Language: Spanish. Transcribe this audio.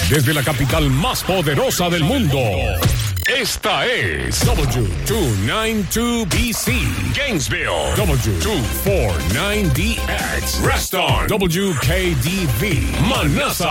desde la capital más poderosa del mundo. Esta es W292BC, Gainesville, W249DX, Reston, WKDV, Manassa.